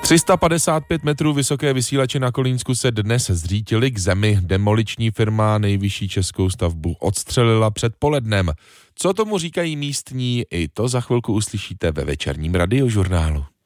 355 metrů vysoké vysílače na Kolínsku se dnes zřítily k zemi. Demoliční firma nejvyšší českou stavbu odstřelila před polednem. Co tomu říkají místní, i to za chvilku uslyšíte ve večerním radiožurnálu.